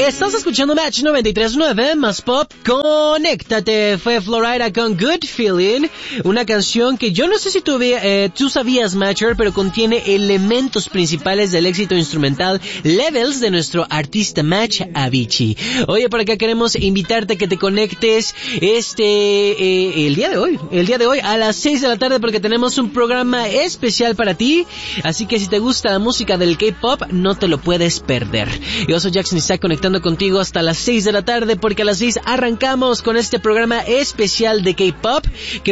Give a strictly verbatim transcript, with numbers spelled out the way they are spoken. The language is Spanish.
Estás escuchando Match noventa y tres punto nueve, más pop, conéctate. Fue Florida con Good Feeling, una canción que yo no sé si tú, eh, tú sabías, Matcher, pero contiene elementos principales del éxito instrumental Levels de nuestro artista Match, Avicii. Oye, por acá queremos invitarte a que te conectes este, eh, el día de hoy, el día de hoy a las seis de la tarde, porque tenemos un programa especial para ti. Así que si te gusta la música del K-pop, no te lo puedes perder. Yo soy Jackson y está conectando contigo hasta las seis de la tarde, porque a las seis arrancamos con este programa especial de K-pop que